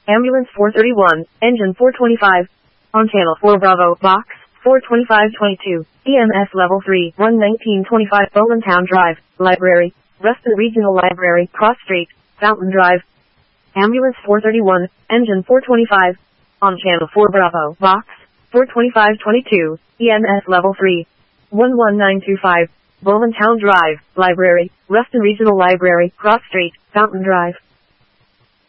Ambulance 431, Engine 425. On Channel 4 Bravo, Box 42522. EMS Level 3, 11925 Bowlintown Drive, Library, Ruston Regional Library, Cross Street, Fountain Drive. Ambulance 431, Engine 425. On Channel 4 Bravo, Box 42522. EMS Level 3, 11925. Bowlintown Drive, Library, Ruston Regional Library, Cross Street, Fountain Drive.